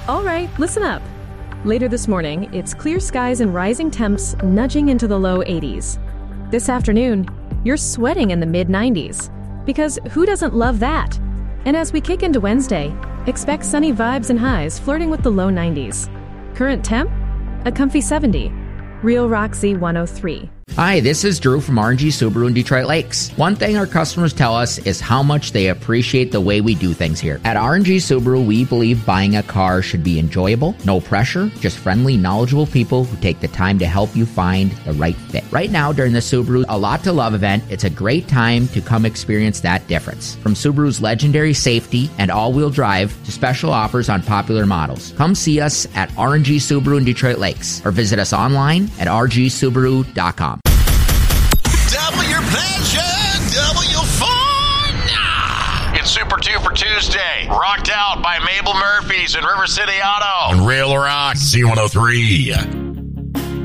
All right, listen up. Later this morning, it's clear skies and rising temps nudging into the low 80s. This afternoon, you're sweating in the mid-90s. Because who doesn't love that? And as we kick into Wednesday, expect sunny vibes and highs flirting with the low 90s. Current temp? A comfy 70. Real Rock Z103. Hi, this is Drew from RNG Subaru in Detroit Lakes. One thing our customers tell us is how much they appreciate the way we do things here. At RNG Subaru, we believe buying a car should be enjoyable, no pressure, just friendly, knowledgeable people who take the time to help you find the right fit. Right now, during the Subaru A Lot to Love event, it's a great time to come experience that difference. From Subaru's legendary safety and all-wheel drive to special offers on popular models. Come see us at RNG Subaru in Detroit Lakes or visit us online at rgsubaru.com. Double your pleasure, double your fun. It's Super 2 for Tuesday. Rocked Out by Mabel Murphys and River City Auto. On Real Rock Z103.